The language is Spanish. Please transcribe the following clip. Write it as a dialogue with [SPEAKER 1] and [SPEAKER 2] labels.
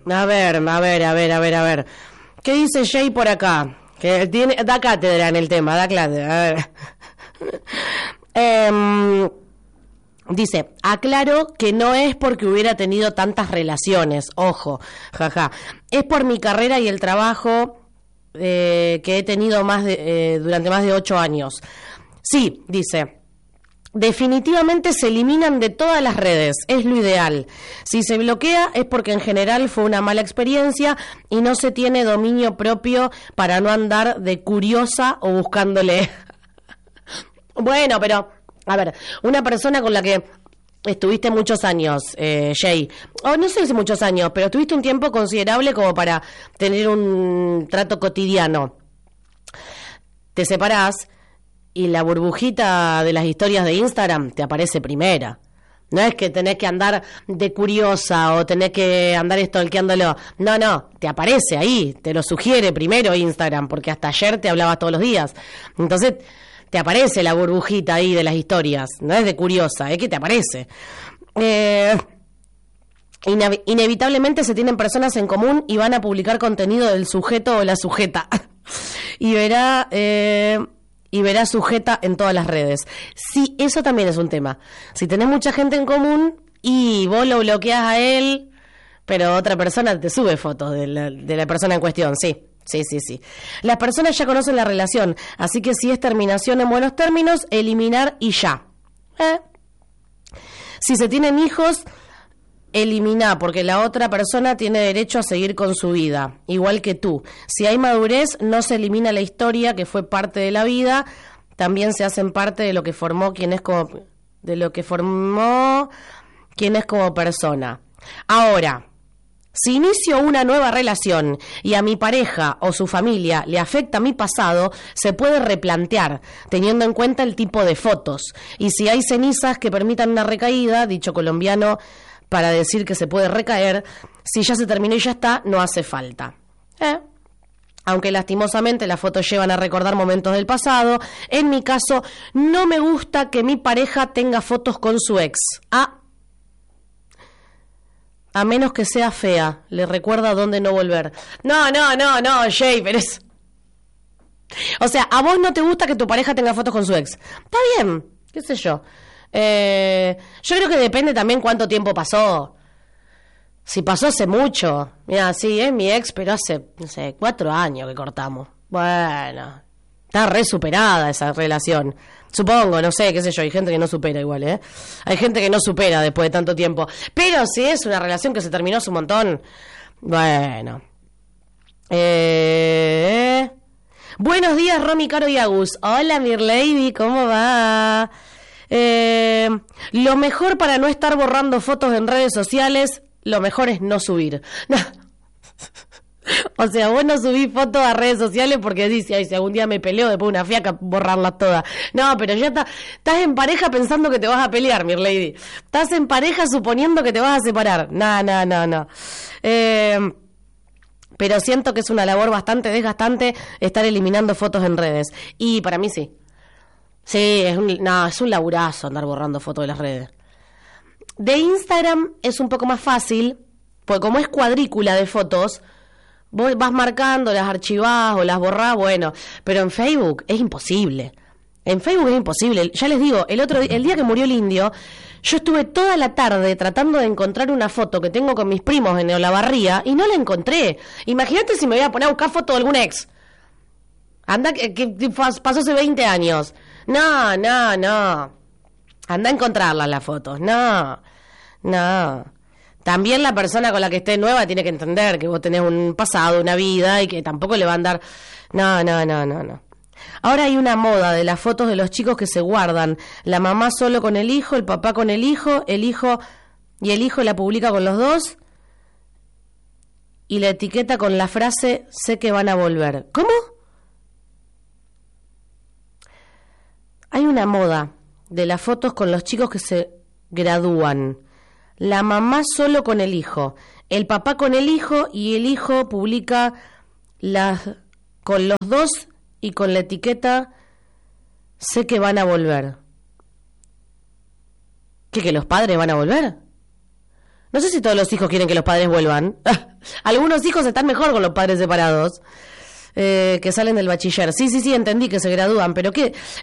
[SPEAKER 1] A ver. ¿Qué dice Jay por acá? Que da cátedra en el tema, da cátedra. A ver. Dice, aclaro que no es porque hubiera tenido tantas relaciones, ojo, jaja. Es por mi carrera y el trabajo que he tenido durante más de 8 años. Sí, dice. Definitivamente se eliminan de todas las redes, es lo ideal. Si se bloquea es porque en general fue una mala experiencia y no se tiene dominio propio para no andar de curiosa o buscándole. Bueno, pero, a ver, una persona con la que estuviste muchos años, Jay, o no sé si muchos años, pero estuviste un tiempo considerable como para tener un trato cotidiano. Te separás y la burbujita de las historias de Instagram te aparece primera. No es que tenés que andar de curiosa o tenés que andar stalkeándolo. No, te aparece ahí, te lo sugiere primero Instagram, porque hasta ayer te hablabas todos los días. Entonces te aparece la burbujita ahí de las historias. No es de curiosa, es que te aparece. Inevitablemente se tienen personas en común y van a publicar contenido del sujeto o la sujeta. y verá sujeta en todas las redes. Sí, eso también es un tema. Si tenés mucha gente en común y vos lo bloqueás a él, pero otra persona te sube fotos de la persona en cuestión, sí. Las personas ya conocen la relación, así que si es terminación en buenos términos, eliminar y ya. Si se tienen hijos, eliminá, porque la otra persona tiene derecho a seguir con su vida, igual que tú. Si hay madurez, no se elimina la historia que fue parte de la vida, también se hacen parte de lo que formó quien es como persona. Ahora, si inicio una nueva relación y a mi pareja o su familia le afecta mi pasado, se puede replantear, teniendo en cuenta el tipo de fotos. Y si hay cenizas que permitan una recaída, dicho colombiano, para decir que se puede recaer, si ya se terminó y ya está, no hace falta. Aunque lastimosamente las fotos llevan a recordar momentos del pasado, en mi caso, no me gusta que mi pareja tenga fotos con su ex. A menos que sea fea, le recuerda dónde no volver. No, Jay, pero es... O sea, a vos no te gusta que tu pareja tenga fotos con su ex. Está bien, qué sé yo. Yo creo que depende también cuánto tiempo pasó. Si pasó hace mucho. Mira, sí, es mi ex, pero hace, 4 años que cortamos. Bueno, está re superada esa relación. Supongo, no sé, qué sé yo, hay gente que no supera igual, Hay gente que no supera después de tanto tiempo. Pero si es una relación que se terminó hace un montón, bueno. Buenos días, Romy, Caro y Agus. Hola, Mirlady, ¿cómo va? Lo mejor para no estar borrando fotos en redes sociales, lo mejor es no subir. O sea, vos no subís fotos a redes sociales porque dices, ay, si algún día me peleo, después una fiaca, borrarlas todas. No, pero ya estás en pareja pensando que te vas a pelear, Mirlady. Estás en pareja suponiendo que te vas a separar. No. Pero siento que es una labor bastante desgastante estar eliminando fotos en redes. Y para mí sí. Sí, es un laburazo andar borrando fotos de las redes. De Instagram es un poco más fácil, porque como es cuadrícula de fotos, vos vas marcando, las archivás o las borrás, bueno, pero en Facebook es imposible. Ya les digo, el día que murió el indio, yo estuve toda la tarde tratando de encontrar una foto que tengo con mis primos en Olavarría y no la encontré. Imagínate si me voy a poner a buscar foto de algún ex. Anda, que pasó hace 20 años. No. Anda a encontrarlas las fotos. No. También la persona con la que esté nueva tiene que entender que vos tenés un pasado, una vida y que tampoco le va a andar... No. Ahora hay una moda de las fotos de los chicos que se guardan. La mamá solo con el hijo, el papá con el hijo y el hijo la publica con los dos y la etiqueta con la frase sé que van a volver. ¿Cómo? Hay una moda de las fotos con los chicos que se gradúan. La mamá solo con el hijo, el papá con el hijo y el hijo publica con los dos y con la etiqueta sé que van a volver. ¿Que los padres van a volver? No sé si todos los hijos quieren que los padres vuelvan. Algunos hijos están mejor con los padres separados. Que salen del bachiller. Sí, entendí que se gradúan, pero ¿qué?